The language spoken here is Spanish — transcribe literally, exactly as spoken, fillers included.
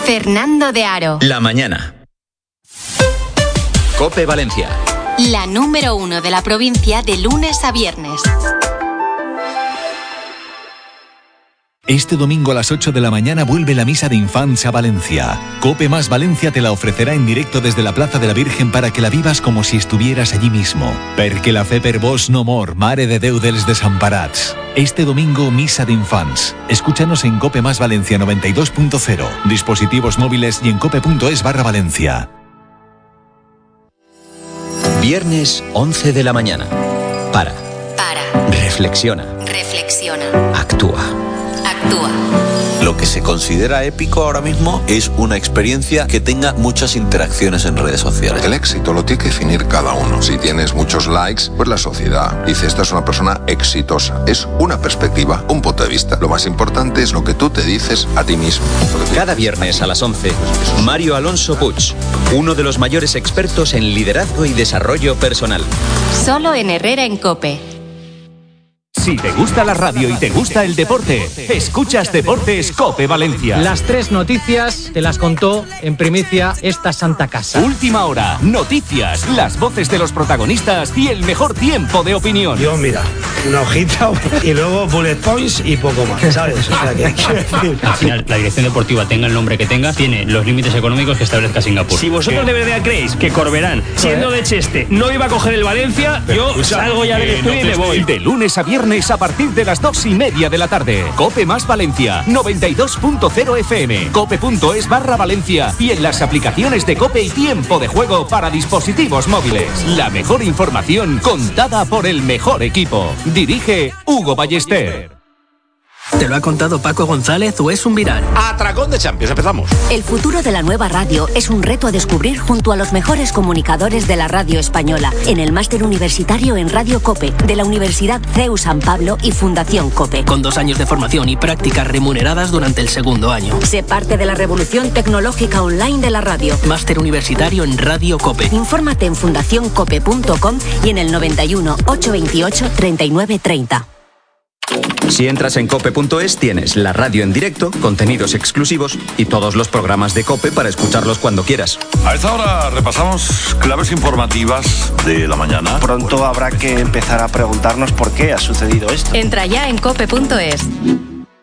Fernando de Aro. La mañana. COPE Valencia. La número uno de la provincia de lunes a viernes. Este domingo a las ocho de la mañana vuelve la misa de infants a Valencia. COPE más Valencia te la ofrecerá en directo desde la Plaza de la Virgen para que la vivas como si estuvieras allí mismo. Perquè la fe per vos no mor, Mare de Déu dels Desamparats. Este domingo, misa de infants. Escúchanos en COPE más Valencia noventa y dos punto cero, dispositivos móviles y en cope.es barra Valencia. Viernes once de la mañana. Para. Para. Reflexiona. Reflexiona. Actúa. Actúa. Lo que se considera épico ahora mismo es una experiencia que tenga muchas interacciones en redes sociales. El éxito lo tiene que definir cada uno. Si tienes muchos likes, pues la sociedad dice esta es una persona exitosa. Es una perspectiva, un punto de vista. Lo más importante es lo que tú te dices a ti mismo. Cada viernes a las once, Mario Alonso Puig, uno de los mayores expertos en liderazgo y desarrollo personal. Solo en Herrera en COPE. Si te gusta la radio y te gusta el deporte, escuchas Deportes COPE Valencia. Las tres noticias te las contó en primicia esta santa casa. Última hora, noticias, las voces de los protagonistas y el mejor tiempo de opinión. Yo, mira, una hojita y luego bullet points y poco más, ¿sabes? O sea, que hay que decir. Al final, la dirección deportiva, tenga el nombre que tenga, tiene los límites económicos que establezca Singapur. Si vosotros de verdad creéis que Corberán, siendo de Cheste, no iba a coger el Valencia, yo escucha, salgo ya del estudio no y me voy. De lunes a viernes a partir de las dos y media de la tarde. COPE más Valencia, noventa y dos punto cero F M, cope.es barra Valencia y en las aplicaciones de COPE y Tiempo de Juego para dispositivos móviles. La mejor información contada por el mejor equipo. Dirige Hugo Ballester. ¿Te lo ha contado Paco González o es un viral? Atracón de Champions, empezamos. El futuro de la nueva radio es un reto a descubrir junto a los mejores comunicadores de la radio española en el máster universitario en Radio COPE de la Universidad C E U San Pablo y Fundación COPE. Con dos años de formación y prácticas remuneradas durante el segundo año. Sé parte de la revolución tecnológica online de la radio. Máster universitario en Radio COPE. Infórmate en fundación cope punto com y en el noventa y uno, ochocientos veintiocho, treinta y nueve treinta. Si entras en cope punto es tienes la radio en directo, contenidos exclusivos y todos los programas de COPE para escucharlos cuando quieras. A esta hora repasamos claves informativas de la mañana. Pronto habrá que empezar a preguntarnos por qué ha sucedido esto. Entra ya en cope punto es.